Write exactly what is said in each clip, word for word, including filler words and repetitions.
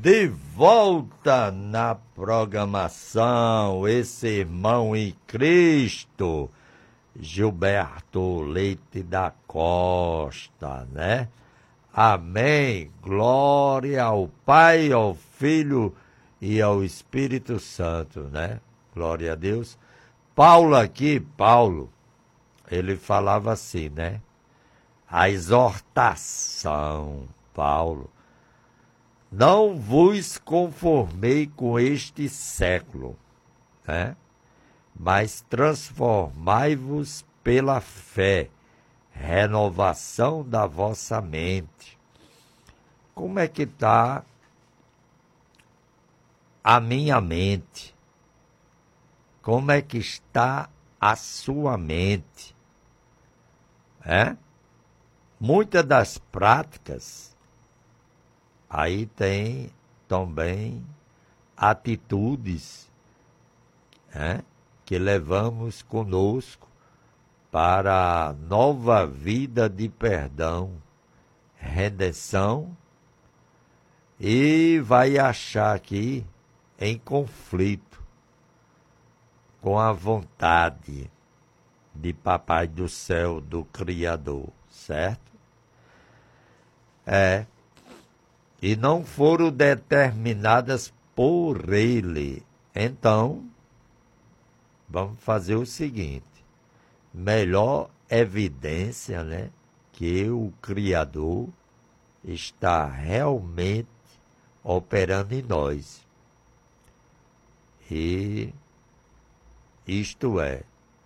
De volta na programação, esse irmão em Cristo, Gilberto Leite da Costa, né? Amém. Glória ao Pai, ao Filho e ao Espírito Santo, né? Glória a Deus. Paulo aqui, Paulo, ele falava assim, né? A exortação, Paulo. Não vos conformei com este século, né? Mas transformai-vos pela fé, renovação da vossa mente. Como é que está a minha mente? Como é que está a sua mente? É? Muitas das práticas, aí tem também atitudes, é, que levamos conosco para a nova vida de perdão, redenção, e vai achar aqui em conflito com a vontade de Papai do Céu, do Criador, certo? É. E não foram determinadas por ele. Então, vamos fazer o seguinte. Melhor evidência, né, que o Criador está realmente operando em nós. E isto é,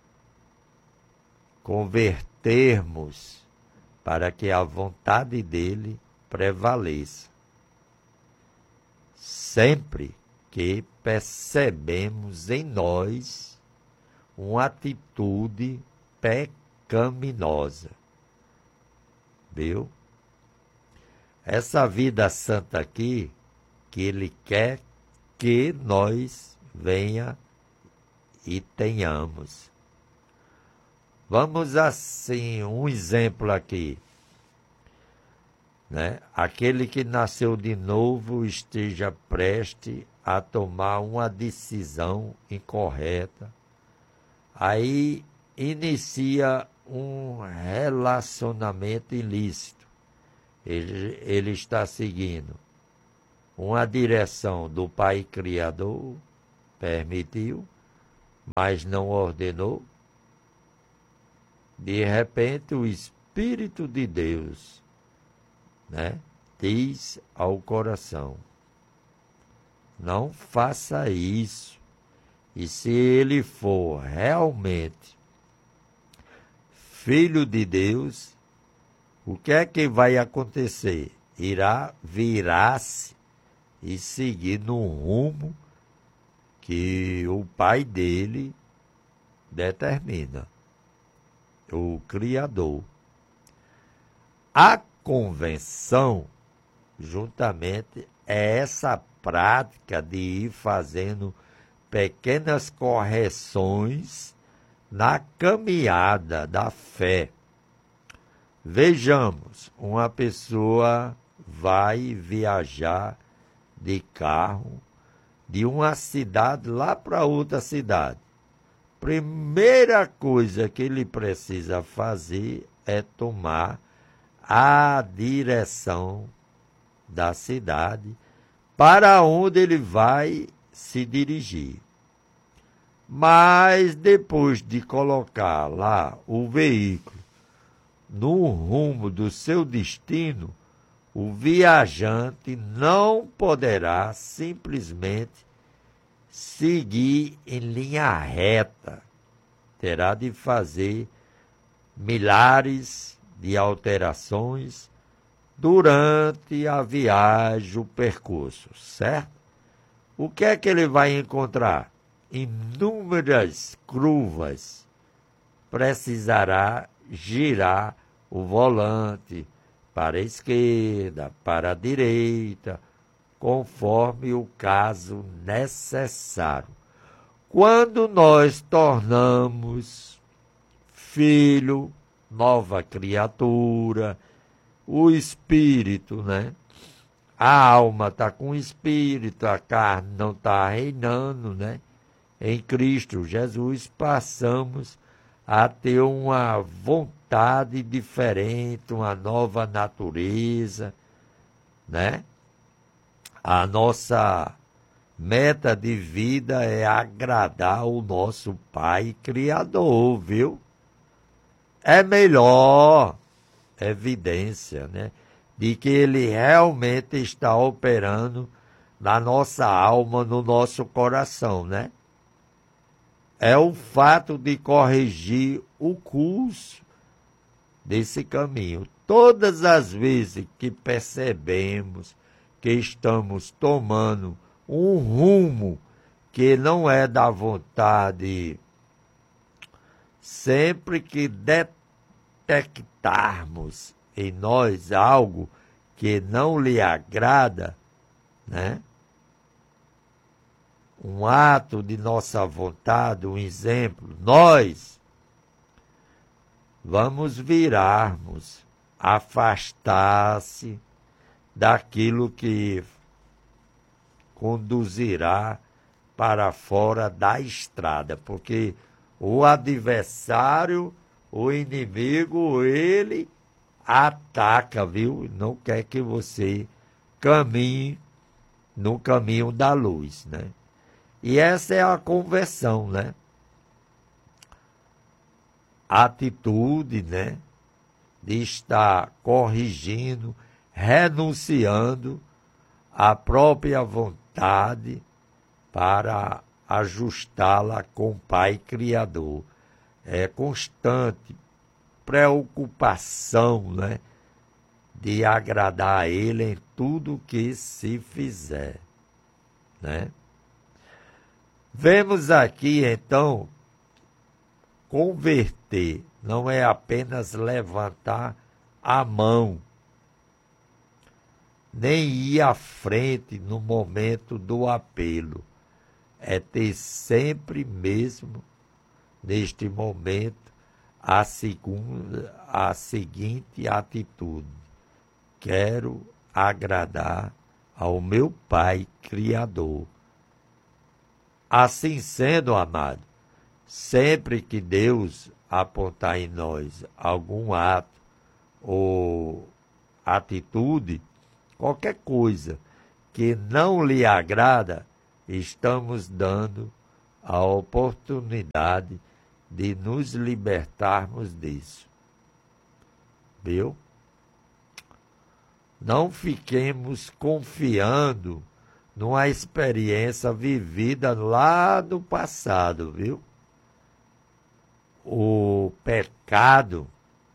convertermos para que a vontade dele prevaleça. Sempre que percebemos em nós uma atitude pecaminosa. Viu? Essa vida santa aqui, que ele quer que nós venha e tenhamos. Vamos assim, um exemplo aqui. Né? Aquele que nasceu de novo esteja preste a tomar uma decisão incorreta. Aí inicia um relacionamento ilícito. Ele, ele está seguindo uma direção do Pai Criador, permitiu, mas não ordenou. De repente, o Espírito de Deus, né, diz ao coração: não faça isso. E se ele for realmente filho de Deus, o que é que vai acontecer? Irá virar-se e seguir no rumo que o pai dele determina, o Criador. A convenção, juntamente, é essa prática de ir fazendo pequenas correções na caminhada da fé. Vejamos, uma pessoa vai viajar de carro de uma cidade lá para outra cidade. Primeira coisa que ele precisa fazer é tomar a direção da cidade para onde ele vai se dirigir. Mas depois de colocar lá o veículo no rumo do seu destino, o viajante não poderá simplesmente seguir em linha reta. Terá de fazer milhares de alterações durante a viagem, o percurso, certo? O que é que ele vai encontrar? Inúmeras curvas. Precisará girar o volante para a esquerda, para a direita, conforme o caso necessário. Quando nós tornamos filho, nova criatura, o Espírito, né, a alma está com o espírito, a carne não está reinando, né? Em Cristo Jesus passamos a ter uma vontade diferente, uma nova natureza, né? A nossa meta de vida é agradar o nosso Pai Criador, viu? É melhor evidência, né? De que Ele realmente está operando na nossa alma, no nosso coração, né? É o fato de corrigir o curso desse caminho. Todas as vezes que percebemos que estamos tomando um rumo que não é da vontade, sempre que detectarmos em nós algo que não lhe agrada, né? Um ato de nossa vontade, um exemplo, nós vamos virarmos, afastar-se daquilo que conduzirá para fora da estrada, porque o adversário, o inimigo, ele ataca, viu? Não quer que você caminhe no caminho da luz, né? E essa é a conversão, né? A atitude, né? De estar corrigindo, renunciando à própria vontade para ajustá-la com o Pai Criador. É constante preocupação, né? De agradar a Ele em tudo que se fizer, né? Vemos aqui, então, converter não é apenas levantar a mão, nem ir à frente no momento do apelo. É ter sempre mesmo, neste momento, a, segunda, a seguinte atitude. Quero agradar ao meu Pai Criador. Assim sendo, amado, sempre que Deus apontar em nós algum ato ou atitude, qualquer coisa que não lhe agrada, estamos dando a oportunidade de nos libertarmos disso. Viu? Não fiquemos confiando numa experiência vivida lá no passado, viu? O pecado,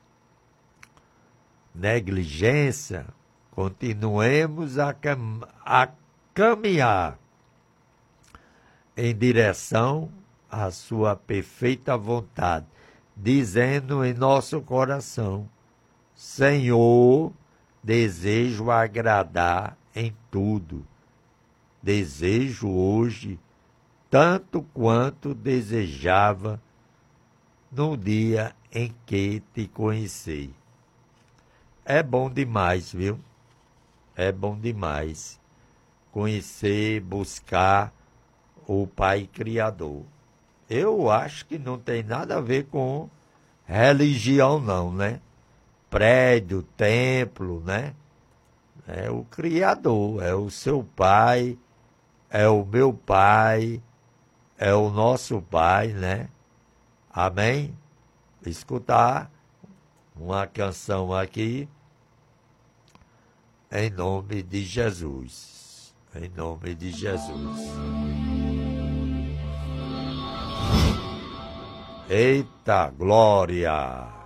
negligência, continuemos a, cam- a caminhar em direção à sua perfeita vontade, dizendo em nosso coração: Senhor, desejo agradar em tudo. Desejo hoje tanto quanto desejava no dia em que te conheci. É bom demais, viu? É bom demais conhecer, buscar o Pai Criador. Eu acho que não tem nada a ver com religião, não, né? Prédio, templo, né? É o Criador, é o seu Pai, é o meu Pai, é o nosso Pai, né? Amém? Escutar uma canção aqui, em nome de Jesus. Em nome de Jesus. Eita glória!